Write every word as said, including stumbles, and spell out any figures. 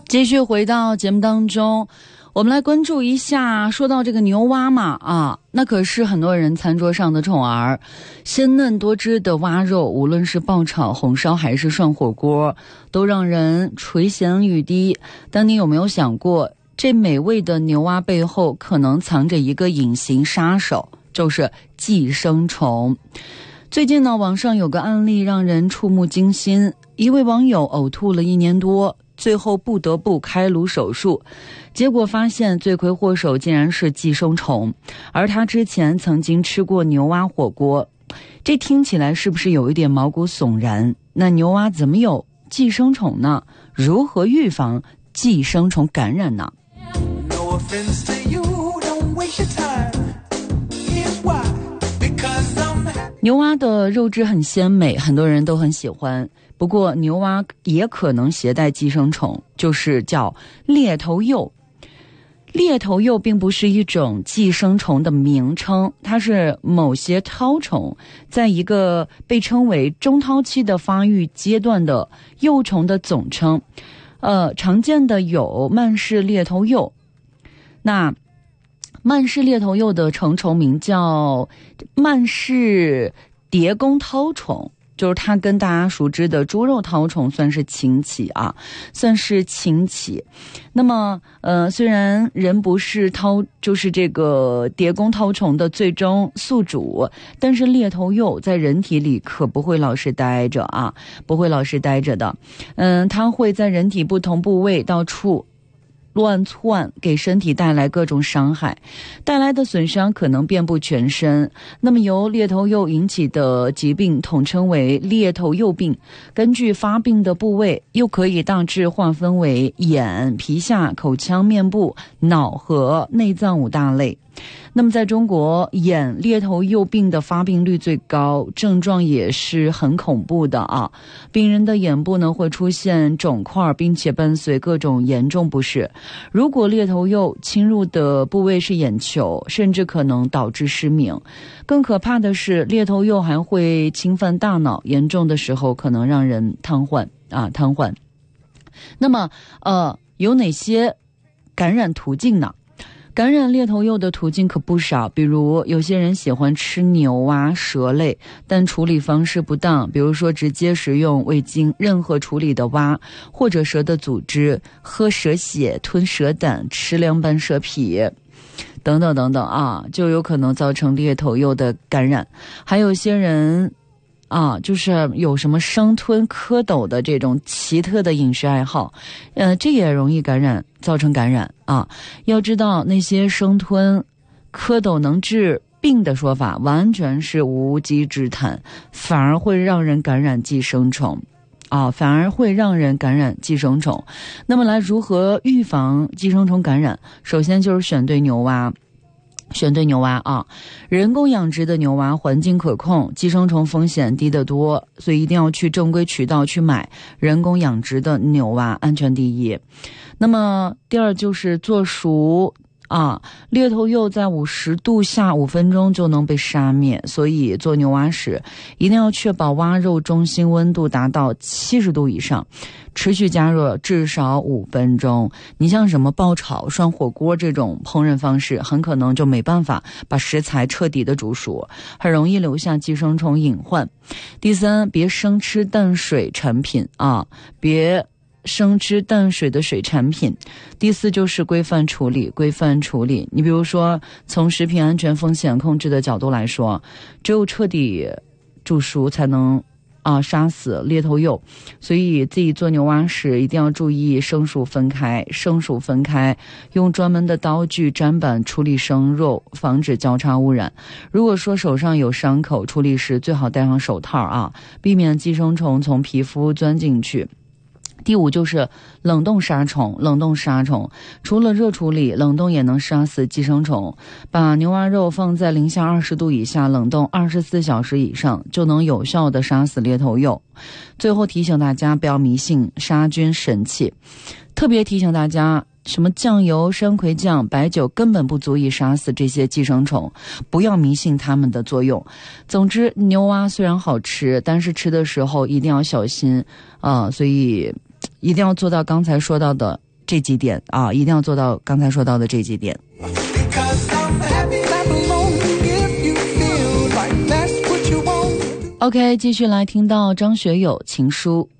继续回到节目当中，我们来关注一下，说到这个牛蛙嘛，啊，那可是很多人餐桌上的宠儿。鲜嫩多汁的蛙肉，无论是爆炒、红烧还是涮火锅，都让人垂涎欲滴。但你有没有想过，这美味的牛蛙背后可能藏着一个隐形杀手，就是寄生虫。最近呢，网上有个案例让人触目惊心，一位网友呕吐了一年多，最后不得不开颅手术，结果发现罪魁祸首竟然是寄生虫，而他之前曾经吃过牛蛙火锅。这听起来是不是有一点毛骨悚然？那牛蛙怎么有寄生虫呢？如何预防寄生虫感染呢？ No offense to you, don't waste your time. Here's why. Because I'm... 牛蛙的肉质很鲜美，很多人都很喜欢。不过牛蛙也可能携带寄生虫，就是叫猎头鼬。猎头鼬并不是一种寄生虫的名称，它是某些绦虫在一个被称为中绦期的发育阶段的幼虫的总称。呃，常见的有曼氏猎头鼬。那曼氏猎头鼬的成虫名叫曼氏蝶弓绦虫，就是它跟大家熟知的猪肉绦虫算是亲戚啊，算是亲戚。那么，呃，虽然人不是绦，就是这个蝶弓绦虫的最终宿主，但是猎头鼬在人体里可不会老是待着啊，不会老是待着的。嗯，它会在人体不同部位到处乱窜，给身体带来各种伤害，带来的损伤可能遍布全身。那么由猎头鼬引起的疾病统称为猎头鼬病，根据发病的部位又可以大致划分为眼、皮下、口腔、面部、脑和内脏五大类。那么在中国，眼猎头鼬病的发病率最高，症状也是很恐怖的啊。病人的眼部呢会出现肿块，并且伴随各种严重不适。如果猎头鼬侵入的部位是眼球，甚至可能导致失明。更可怕的是，猎头鼬还会侵犯大脑，严重的时候可能让人瘫痪啊，瘫痪。那么，呃，有哪些感染途径呢？感染猎头鼬的途径可不少，比如有些人喜欢吃牛蛙、蛇类，但处理方式不当，比如说直接食用未经任何处理的蛙或者蛇的组织，喝蛇血、吞蛇胆、吃凉拌蛇皮等等等等啊，就有可能造成猎头鼬的感染。还有些人啊，就是有什么生吞蝌蚪的这种奇特的饮食爱好，呃，这也容易感染，造成感染啊。要知道，那些生吞蝌蚪能治病的说法，完全是无稽之谈，反而会让人感染寄生虫啊，反而会让人感染寄生虫。那么来如何预防寄生虫感染？首先就是选对牛蛙。选对牛蛙啊，人工养殖的牛蛙环境可控，寄生虫风险低得多，所以一定要去正规渠道去买人工养殖的牛蛙，安全第一。那么第二就是做熟啊，猎头鼬在五十度下五分钟就能被杀灭，所以做牛蛙时一定要确保蛙肉中心温度达到七十度以上，持续加热至少五分钟。你像什么爆炒、涮火锅这种烹饪方式，很可能就没办法把食材彻底的煮熟，很容易留下寄生虫隐患。第三，别生吃淡水产品啊，别生吃淡水的水产品。第四就是规范处理，规范处理。你比如说，从食品安全风险控制的角度来说，只有彻底煮熟才能啊杀死猎头鼬，所以自己做牛蛙时一定要注意生熟分开，生熟分开，用专门的刀具砧板处理生肉，防止交叉污染。如果说手上有伤口，处理时最好戴上手套啊，避免寄生虫从皮肤钻进去。第五就是冷冻杀虫，冷冻杀虫除了热处理，冷冻也能杀死寄生虫。把牛蛙肉放在零下二十度以下冷冻二十四小时以上，就能有效的杀死猎头鼬。最后提醒大家不要迷信杀菌神器，特别提醒大家，什么酱油、山葵酱、白酒根本不足以杀死这些寄生虫，不要迷信它们的作用。总之，牛蛙虽然好吃，但是吃的时候一定要小心啊、呃，所以一定要做到刚才说到的这几点啊，一定要做到刚才说到的这几点。OK， 继续来听到张学友情书。